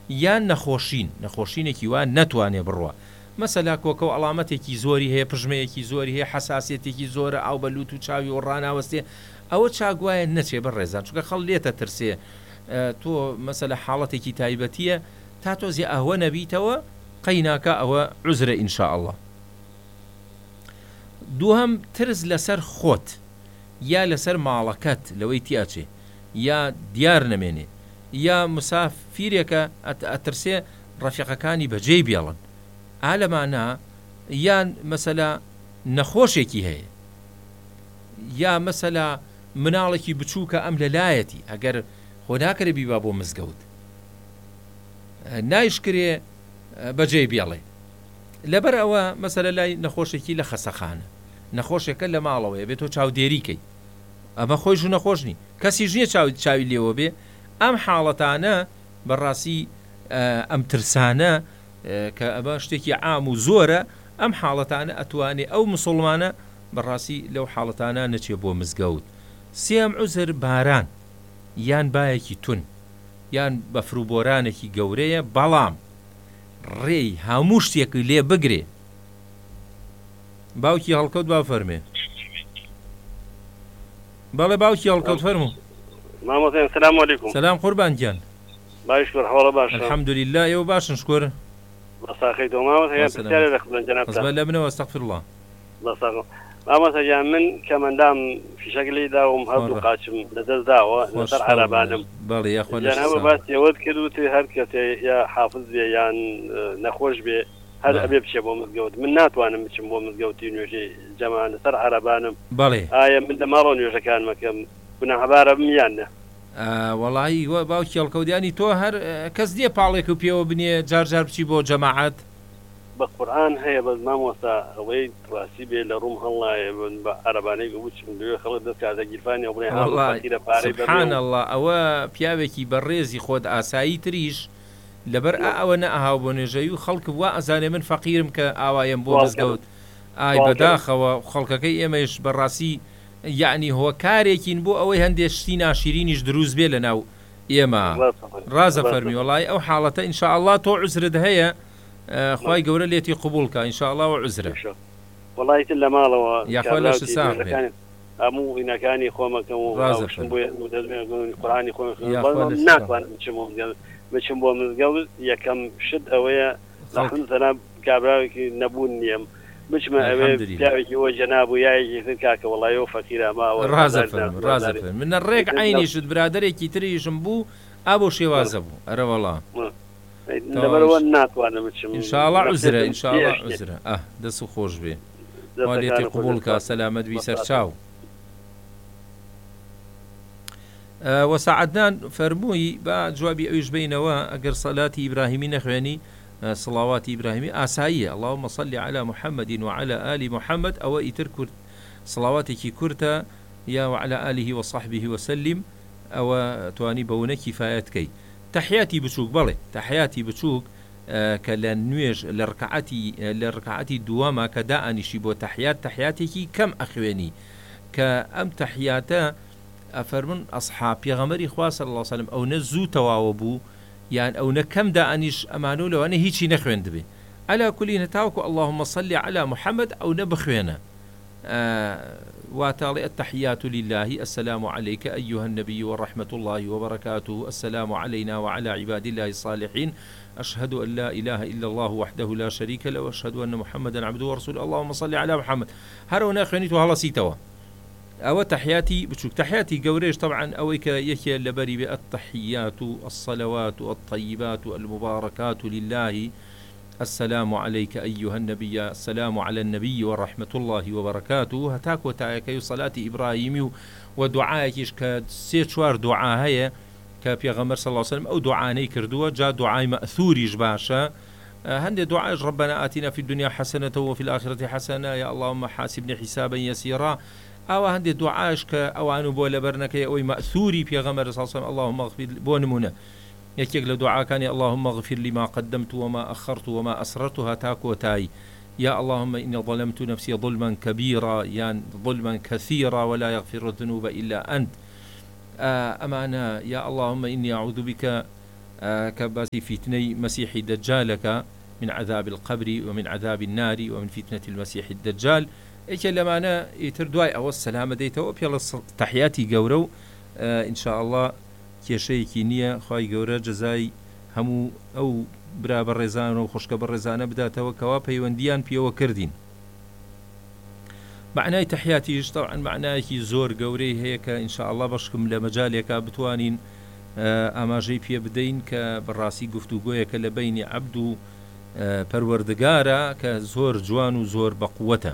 یان نەخۆشینێکی وان نەتوانێ بڕوە مەسەلا کۆکە و ئەڵامەتێکی زۆری هەیە پژمەیەکی زۆری هەیە حساسیەتێکی زۆرە ئاو بەلووت و چاوی و ڕاناوەستێ ئەوە چاگوایە نەچێ بە ڕێزان چونکە خەڵ لێتە ترسێ تۆ مەسەلە حاڵەتێکی تایبەتیە تا تۆزی ئەوە نەبیتەوە قەیناکە ئەوە عوزرە ئینشاءالله. دووهەم ترس لەسەر خۆت یا لەسەر ماڵەکەت لەوەی تیاچێ یا دیار نەمێنێ یا مسافیرێکە ئەترسێ ڕەفیقەکانی بەجێی بێڵن ئالەمانە یان مەسەلا نەخۆشێکی هەیە یا مەسەلا مناڵێکی بچووکە ئەم لەلایەتی ئەگەر خۆناکرێ بیبا بۆ مزگەوت نایشکرێ بەجێی بێڵێ لەبەر ئەوە مەسەلە لای نەخۆشێکی لە خەسەخانە نەخۆشێکە لە ماڵەوەیە بێت تۆ چاودێریکەی ئەمە خۆیش و نەخۆشنی کەسی ژنیە چاوی لێوە بێ ئەم حاڵەتانە بەڕاستی ئەم ترسانە کە ئەمە شتێکی عام و زۆرە ئەم حاڵەتانە ئەتوانێ ئەو مسڵمانە بەڕاستی لەو حاڵەتانە نەچێ بۆ مزگەوت. سێم عوزر باران یان بایەکی تون یان بەفروبۆرانێکی گەورەیە بەڵام ڕێی هەموو شتێکی لێ بگرێ. باوکی هەڵکەوت با فەرمێ. بەڵێ باوکی هەڵکەوت فەرموو. مامۆستای سلام عەلەیکوم. سلام قوربان گیان. باش شکر حواڵە باش. الحەمدولیلا ئێوە باشن شکر. بەساخەیتەوە مامۆستای پرسیارێ لە خزمەت جەنابتان. بەس لە منەوە ئەستەغفیرڵڵاه. بەساخەوە. مامۆستا گیان من کەمەندام فیشەکەی داوم هەردوو قاچم لەدەست داوە لەسەر عەرەبانم. بەڵێ یاخوا جەنابە باس ئێوەت کردوتێ هەر کەسێ یا حافظ بێ یان نەخۆش بێ هەر ئەبێ بچێ بۆ مزگەوت من ناتوانم بچم بۆ مزگەوتی نوێژەی جەماعە لەسەر عەرەبانم. بەڵێ ئایا من لە ماڵەوە نوێژەکان مەکەم گوناهبارە بم یان نە؟ وەڵی باوکی هەڵکەوتیانی تۆ هەر کەس دێ پاڵێک و پێوە بنێ جار جار بچی بۆ جەماعەت بە قورئان هەیە بەس مامۆستا ئەوەی ڕاستی بێ لە ڕووم هەڵایە بە عەرەبانەی بچم دوێ خەڵک دەست کاتە گیرفانی ئەو بڵێ هەڵی پارەی سبحان الله ئەوە پیاوێکی بەڕێزی خۆت ئاسایی تریش لەبەر ئەوە نەئاهاو بۆ نوێژەی و خەڵک وا ئەزانێ من فەقیرم کە ئاوایم بۆ مزگەوت ئای بەداخەوە خەڵکەکەی ئێمەش بەڕاستی یعنی هۆکارێکین بۆ ئەوەی هەندێک شتی ناشیرینیش دروست بێ لە ناو ئێمە ڕازە فەرمی وەڵی ئەو حاڵەتە ئینشاءالله تۆ عوزرت هەیە خوای گەورە لێتی قبولکە ئینشاءالله و عوزرە وەڵی تر لە ماڵەوە یاخوا لە ساغ هەموو هینەکانی خۆمەکەم و قورئانی خۆم ناتوانم بچم بۆ مزگەوت یەکەم شت ئەوەیە لەحمدڵا کابراوێکی نەبوون نیم بچمە ئەوێ پیاوێکی ئەوە جەناب و یایەکی تر کاکە وەڵایەوە فەقیرە ماوە ڕازە منە ڕێک عینیشت برادەرێکی تریشم بوو ئابۆ شێوازە بوو ئەرە وەڵا لەبەرەوە ناتوانم بچم ئینشاءالله عوزرە ئینشاءالله عوزرە دەست و خۆش بێ لێتی قبولکە سەلامەت بی سەرچاو. وەسەعەدنان فەرمووی با جوابی ئەویش بینەوە ئەگەر سەلاتی ئیبراهیمی نەخوێنی صلواتی ئیبراهیمی ئاساییە اللهم صل على محمد وعلى آل محمد ئەوە ئیتر کورد صلواتێکی کورتە یا وعلى آله وصحبه وسلم ئەوە توانی بەونە کیفایەتکەی. تحیاتی بچووک بەڵێ تحیاتی بچووک کە لە نوێژ لە ڕکعەتی دووەمە کە دائانیشی بۆ تحیاتێکی کەم ئەخوێنی کە ئەم تحیاتە ئەفەرمون ئەصحاب پێغەمبەری خوا صلی الله علیه و سلم ئەو نە زوو تەواوە بوو یان ئەو نە کەم دائانیش ئەمانە لەوانە هیچی نەخوێن دەبێ على كل نتاوكو اللهم صل على محمد أو نبخوينا واتالي التحيات لله السلام عليك أيها النبي ورحمة الله وبركاته السلام علينا وعلى عباد الله الصالحين أشهد أن لا إله إلا الله وحده لا شريك له وأشهد أن محمدا عبده ورسوله اللهم صل على محمد هرونا خينيتو هلا سيتوا أو تحياتي بتشوك تحياتي قوريش طبعا أويك يكي اللبري بالتحيات الصلوات الطيبات المباركات لله السلام عليك أيها النبي السلام على النبي ورحمة الله وبركاته هتاك وتاكي صلاة إبراهيم ودعائكش كسيتشوار دعاء هي كبيغمبر صلى الله عليه وسلم أو دعاني كردوه جاء دعاء مأثوري جباشا هندي دعاء ربنا آتنا في الدنيا حسنة وفي الآخرة حسنة يا اللهم حاسبني حسابا يسيرا أو هندي دعاءش كأوانو بولا برنك أو مأثوري بيغمبر صلى الله عليه وسلم اللهم اغفر بونمنا يكيك لدعاء كان اللهم اغفر لي ما قدمت وما أخرت وما أسررتها تاكو تاي يا اللهم إني ظلمت نفسي ظلما كبيرا يعني ظلما كثيرا ولا يغفر الذنوب إلا أنت أمانا يا اللهم إني أعوذ بك كباسي فتني مسيح الدجال من عذاب القبر ومن عذاب النار ومن فتنة المسيح الدجال إيش لما أنا يتردواي أو السلام ديتو بيلا تحياتي جورو إن شاء الله كشيء كينية خاي جورا جزاي همو أو برا بالرزان وخشك بالرزانة بدأتوا كوابي ونديان بيو كردين معناي تحياتيش طبعا معناي زور جوري هيك إن شاء الله بشكم لمجالك بتوانين ئاماژەی پێ بدەین کە بەڕاستی گفتوگۆیەکە لە بینی عەبد و پەروەردگارە کە زۆر جوان و زۆر بەقووەتە.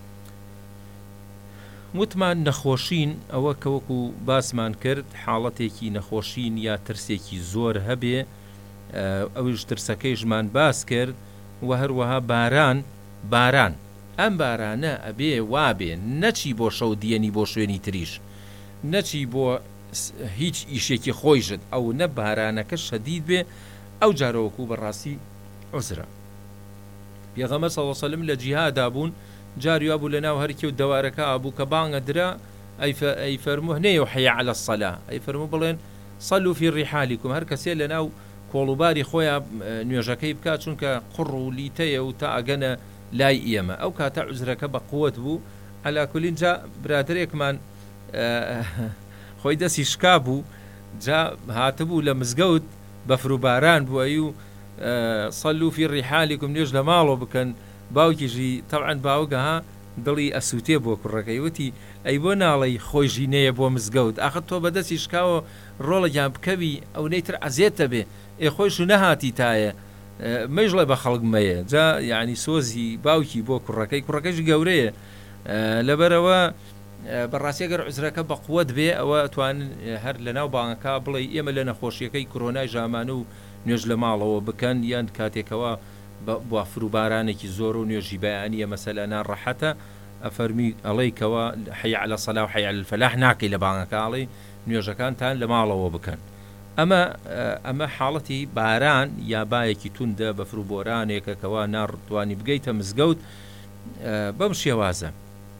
وتمان نەخۆشین ئەوە کە وەکو باسمان کرد حاڵەتێکی نەخۆشین یا ترسێکی زۆر هەبێ ئەوش ترسەکەیشمان باس کرد و هەروەها باران ئەم بارانە ئەبێ وابێ نەچی بۆ شەو دیێنی بۆ شوێنی تریش نەچی بۆ هیچ ئیشێکی خۆیشت ئەو نە بارانەکە شەدید بێ ئەو جارەوەکو بەڕاستی عوزرە. پێغەمبەر صلی الله علیه و سلم لە جیهادا بوون جاریوا بوو لە ناو هەرکێ و دەوارەکە ئابوو کە بانگە درا ئەی فەرموو هەنێ و حەیە عەلە الصەلا ئەی فەرموو بڵێن صەلوا فی ڕیحالیکم هەر کەسێ لە ناو کۆڵوباری خۆیان نوێژەکەی بکات چونکە قڕ و لیتەیە و تا ئەگەنە لای ئێمە ئەو کاتە عوزرەکە بە قووەت بوو. عەلا کولین جا برادرێکمان خۆی دەستی شکا بوو جا هاتبوو لە مزگەوت بەفر و باران بووە و صەلوا فی ڕیحالیکم نوێژ لە ماڵەوە بکەن. باوکیژی تەبعەن باوکەها دڵی ئەسووتێ بۆ کوڕەکەی وتی ئەی بۆ ناڵەی خۆی ژینەیە بۆ مزگەوت ئاخر تۆ بەدەستی شکاوە ڕۆڵەیان بکەوی ئەو نەیتر عەزیێتە بێ ئێ خۆیش نەهاتی تایە مەیژڵێ بە خەڵک مەیە جا یعنی سۆزی باوکی بۆ کوڕەکەیش گەورەیە لەبەرەوە بەڕاستی ئەگەر عوزرەکە بە قووەت بێ ئەوە توانن هەر لە ناو بانگەکە بڵێ ئێمە لە نەخۆشیەکەی کۆرۆنای ژامانە و نوێژ لە ماڵەوە بکەن یان کاتێکەوە بۆ فروبارانێکی زۆر و نوێژی بەیانیە مەسەلە ناڕەحەتە ئەفەرمی ئەڵێیکەوە حەیە عەلە الصەلا و حەیە عەلە الفەلاح ناکەی لە بانگەکە نوێژەکانتان لە ماڵەوە بکەن. ئەمە حاڵەتی باران یا بایەکی توندە بە فروبۆرانێکە کەوا ناڕتوانی بگەیتە مزگەوت بەم شێوازە.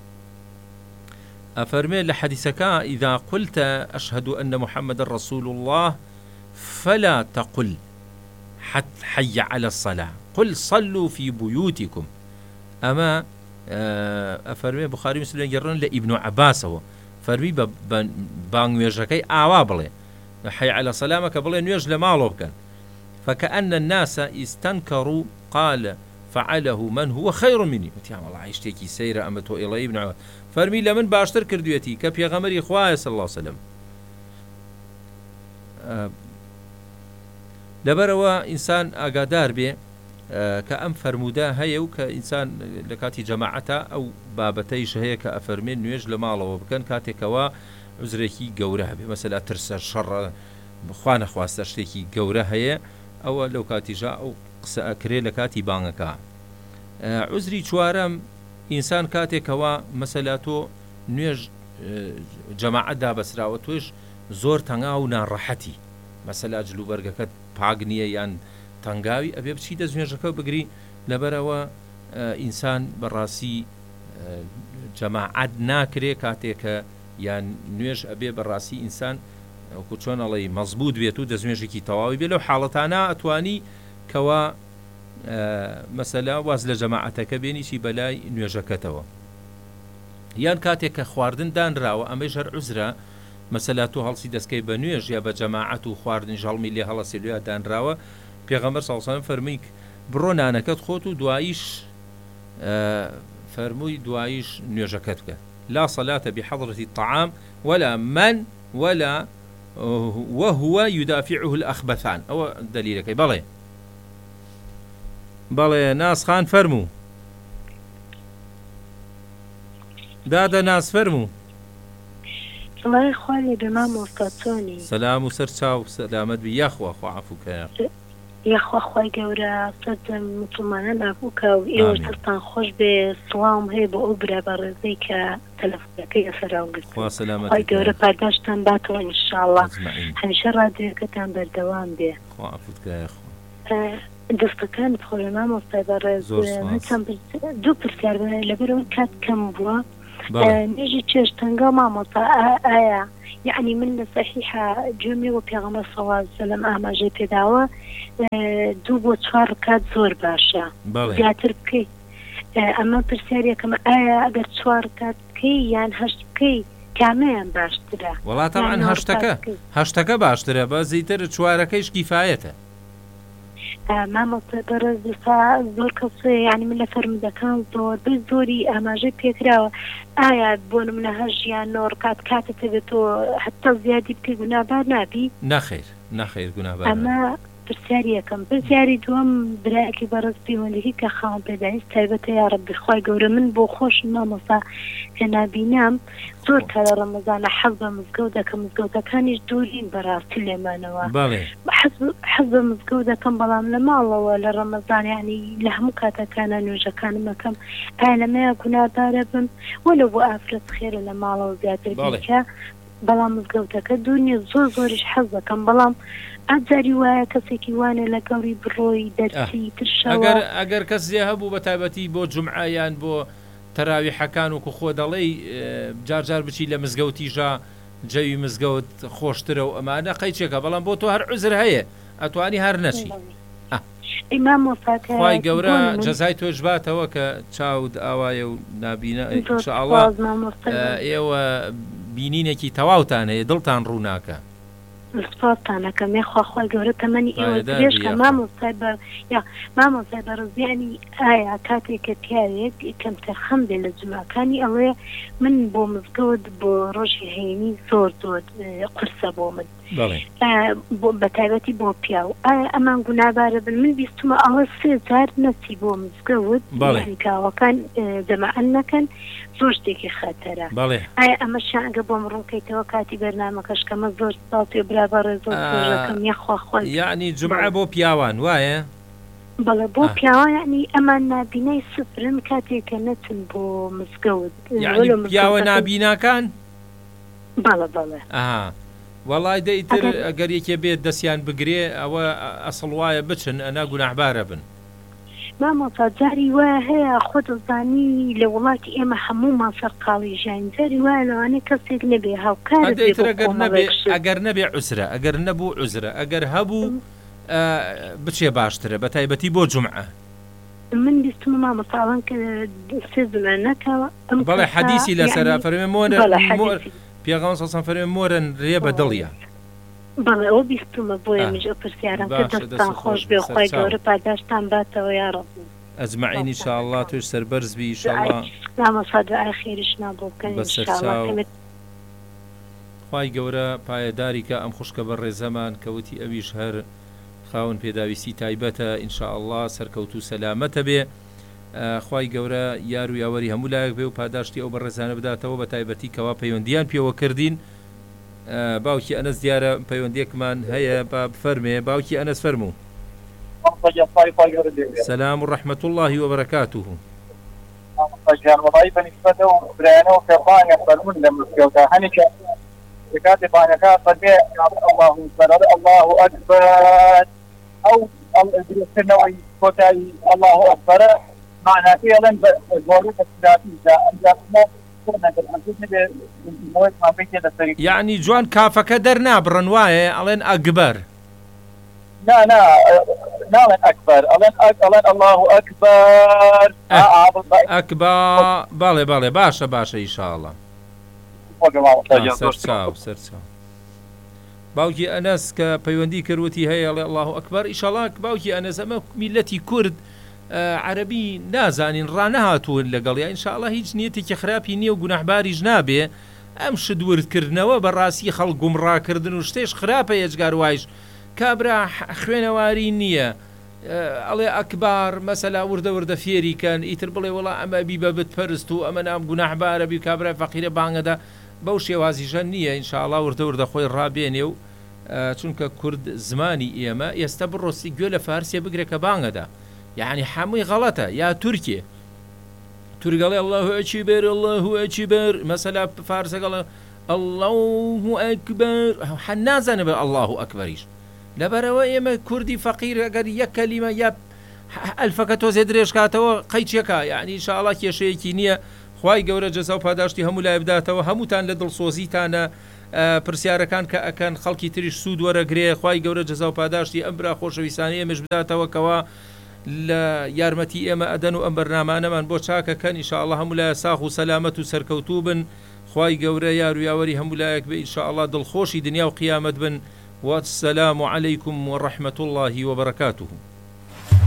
أفرمي لحديثك إذا قلت أشهد أن محمد رسول الله فلا تقل حي على الصلاة قل صلوا في بيوتكم. أما أفرمي بخاري مسلم يجرون لابن عباس هو فرمي بانويجكي آوابلي حي على الصلاة ما كبلي نويج لمالو كان فكأن الناس استنكروا قال فعله من هو خير مني وتيام الله عيشتكي سيرة أمته إلى ابن عباس فرمي لمن باشتر كردويتي كبيغمري خواه صلى الله عليه وسلم لبروا إنسان أقادار به كأم فرمودا هيا وكإنسان لكاتي جماعته أو بابتيش هيا كأفرمين نويج لماله وبكان كاتي كوا عزريكي قوره بمثلا ترسى الشر بخوانا خواستشتكي قوره هيا أو لو كاتي جاء أو قسە ئەکرێ لە کاتی بانگەکە. عوزری چوارەم ئینسان کاتێکەوە مەسەلا تۆ نوێژ جەماعەت دابەسراوە تۆش زۆر تەنگا و ناڕەحەتی مەسەلا جلوبەرگەکەت پاک نییە یان تەنگاوی ئەبێ بچیتە نوێژەکە بگری لەبەرەوە ئینسان بەڕاستی جەماعەت ناکرێ کاتێکە یان نوێژ ئەبێ بەڕاستی ئینسان وەکو چۆن ئەڵێ مەزبوط بێت و دەستنوێژێکی تەواوی بێ لەو حاڵەتانە ئەتوانی کەوا مەسەلا واز لە جەماعەتەکە بێنیشی بەلای نوێژەکەتەوە یان کاتێک کە خواردن دانراوە ئەمەش هەر عوزرە مەسەلا تۆ هەڵسی دەستکەی بە نوێژ یا بە جەماعەت و خواردن ژەڵمی لێ هەڵەسێ دانراوە پێغەمبەر صلی الله علیه و سلم فەرمووی بڕۆ نانەکەت خۆت و دواییش فەرمووی دواییش نوێژەکەت بکە لا صلاة بحضرة الطعام ولا من ولا وهو يدافعه الأخبثان أو دليلك بەڵێ ناس خان فەرموو دادە ناس فەرموو سڵای خوا لێ بێ مامۆستا چۆنی سەلام و سەرچاو سەلامەت بی یاخوا خوا عەفوکە یاخوا خوای گەورە سەرجەم موسڵمانان ئافوکە و ئێوە دەستان خۆش بێ سڵاوم هەیە بۆ ئەو برا بەڕێزەی کە تەلەفۆنەکەی ئەسەراوگرت خوای گەورە پاداشتان باتەوە ئینشاڵڵا هەمیشە ڕادیۆکەتان بەردەوام بێ خوا عەفوت کە دەستەکانت خۆ لە مامۆستای بەڕێز دوو پرسیار بن لەبەرەوە کات کەم بووە نيجي تشيش تنقى ماموسا آية يعني من صحيحة جمعي وبيغمبر صلى الله عليه وسلم أما جي بيداوة دوو بۆ چوار ڕکات زۆر باشە زیاتر بکەی ئەمە پرسیارە کەمە ئایا ئەگەر چوار ڕکات بکەی یان هەشت بکەی کامەیان باشترە؟ وڵات طبعاً هەشتەکە باشترە بە زیاتر چوارەکەیش کیفایەتە. مامۆستا بەڕێزا زۆر کەس یعنی من لە فەرمودەکان زۆری ئاماژەی پێکراوە ئایا بۆ نمونە هەژ یان نۆ ڕکات کاتت بێتەوە حتا زیادی بکەی گونابار نابی؟ نەخێر گونابار. ئەمە پرسیاری یەکەم. پرسیاری دووەم برایەکی بەڕێز پەیوەندیی کە خاوەن پێداویست تایبەتە یا ڕەبی خوای گەورە من بۆ خۆشم مامۆستا کە نابینام زۆر کە لە ڕەمەزانە حەز بە مزگەوت دەکەم مزگەوتەکانیش دوورین بەڕاستی لێمانەوە حەز بە مزگەوت دەکەم بەڵام لە ماڵەوە لە ڕەمەزان یعنی لە هەموو کاتەکانە نوێژەکانم ئەکەم ئایا لەمەیە گونابارە بم وەلو بۆ ئافرەت خێرە لە ماڵەوە زیاتر بیکە بەڵام مزگەوتەکە دوور نیە زۆریش حەز دەکەم بەڵام ئەجاری وایە کەسێکی وانە لە گەوری بڕۆی دەرسی ترشەوە ئەگەر کەسێ هەبوو بە تایبەتی بۆ جومعایان بۆ تەراویحەکان وکو خۆ دەڵێی جارجار بچی لە مزگەوتیژە جەوی مزگەوت خۆشترە و ئەمانە قەیچێکە بەڵام بۆ تۆ هەر عوزر هەیە ئەتوانی هەر نەچی خی گەورە جەزای تۆش باتەوە کە چاود ئاوایە و نابینە ئینشاءڵڵا ئێوە بینینێکی تەواوتان هەیە دڵتان ڕووناکە سپاسانەکەم یخواخوای گەورە تەمەنی ئێوە درێژ کە مامۆستای بەڕزیانی ئایا کاتێککە پیاوێک کەم تەرخەم بێ لە جمعەکانی ئەوەیە من بۆ مزگەوت بۆ ڕۆژی هەینی زۆر قورسە بۆ من بە تایبەتی بۆ پیاو ئایا ئەمان گونابارە بن من بیستمە ئەوە 3 جار نەچی بۆ مزگەوت کاوەکان جەماعەت نەکەن زۆر شتێکی خەتەرە ئایا ئەمە شانگە بۆم ڕوونکەیتەوە کاتی بەرنامەکەش کەمە زۆر ساڵی برابەڕێ زۆر زۆرەکەم یخواخوای یعنی جمعە بۆ پیاوان وایە؟ بەڵێ بۆ پیاوە یعنی ئەمان نابینەی سفرن کاتێککە نەچن بۆ مزگەوت پیاوە نابیناکان؟ بەڵێ وەڵای دەیتر ئەگەر یەکێ بێت دەستیان بگرێ ئەوە ئەسڵ وایە بچن ئەنا گوناحبارە بن. مامۆستا جاری وایە هەیە خۆ دەزانی لە وڵاتی ئێمە هەمومان سەرقاڵی ژین جاری وایە لەوانەیە کەسێک نەبێ هاوکار ئەگەر نەبێ عوزرە ئەگەر نەبوو عوزرە ئەگەر هەبوو بچێ باشترە بە تایبەتی بۆ جومعە. من بیستم مامۆستاوان کە سێ زمە نەکەوە بەڵێ حەدیسی لەسەر فەرمێ پێغەمبەر سەڵسەڵام فەرمێ مۆرن ڕێ بە دڵیە. بەڵێ ئەوە بیستمە بۆیە میژە پرسیارم کە دەستان خۆش بێ خوای گەورە پاداشتان باتەوە یا ڕەبی ئەجمەعین ئینشاءڵڵا توش سەربەرز بی ئینشاءڵڵا مامۆستا دوعای خێریشنا بۆ بکەن ئینشاءڵڵا خوای گەورە پایەداری کە ئەم خوشکە بە ڕێزەمان کەوتی ئەویش هەر خاوەن پێداویستی تایبەتە ئینشاءڵڵا سەرکەوت و سەلامەتە بێ خوای گەورە یار و یاوەری هەموو لایەک بێ و پاداشتی ئەو بە ڕێزانە بداتەوە بە تایبەتی کەوا پەیوەندیان پێوە کردین. باوکی ئەنەس دیارە پەیوەندێکمان هەیە با بفەرمێ باوکی ئەنەس فەرموو. سلام و ڕەحمەت الله وبەرەکاتوه. وڵی بەنسبەتە و برایانەوە کەڕانە فەرمون لە مزگەوتە هەنێکە کاتێ بانەکە فەرمێ الله ئەکبەر ئەو درستکردنەوەی کۆتایی الله ئەکبەرە معناکەی ئەڵێن زۆری یعنی جوان کافەکە دەرنابڕن وایە ئەڵێن ئەکبەر ناڵێن ئەکبەر ئەڵێن الله ئەکبەر بەڵێ باشە ئینشاءڵڵا سەرچاو باوکی ئەنەس کە پەیوەندی کردوتی هەیە ئەڵێ الله ئەکبەر ئینشاءڵڵا باوکی ئەنەس ئەمە میلەتی کورد عەرەبی نازانین ڕانەهاتوون لەگەڵ یا ئینشاءڵڵا هیچ نیەتێکی خراپی نییە و گوناحباریش نابێ ئەم شدوردکردنەوە بەڕاستی خەڵک گومڕاکردن و شتێش خراپە هێجگار وایش کابرا خوێنەواری نییە ئەڵێ ئەکبار مەسەلا وردە فێریکەن ئیتر بڵێ وڵا ئەمە بی بە بتپەرست و ئەمە نام گوناحبارە بی کابرا فەقیرە بانگەدا بەو شێوازیژە نییە ئینشاءڵڵا وردە خۆی ڕابێنێ و چونکە کورد زمانی ئێمە ئێستا بڕۆستی گوێ لە فارسیە بگرێ کە بانگەدا يعني حموي غلطة يا تركي قال الله أكبر الله أكبر مثلا فارس قال الله أكبر حنازن الله أكبريش لبروا إما كردي فقير أقر يك كلمة يا الفكتو زدريش كاتو قيتشكا يعني إن شاء الله كي شيء كينية خوای گەورە جەزا و پاداشتی هەموو لای بداتەوە هەمووتان لە دڵسۆزیتانە پرسیارەکان کە ئەکەن خەڵکی تریش سوود وەرەگرێ خوای گەورە جەزا و پاداشتی ئەم برا خۆشەویستانی ئێمەش بداتەوە کەوا لە یارمەتی ئێمە ئەدەن و ئەم بەرنامانەمان بۆ چاکەکەن ئینشاءالله هەموو لای ساخ و سەلامەت و سەرکەوتوو بن خوای گەورە یار و یاوەری هەموو لایەک بێ ئینشاءالله دڵخۆشی دنیا و قیامەت بن والسلام عليكم ورحمة الله وبركاته.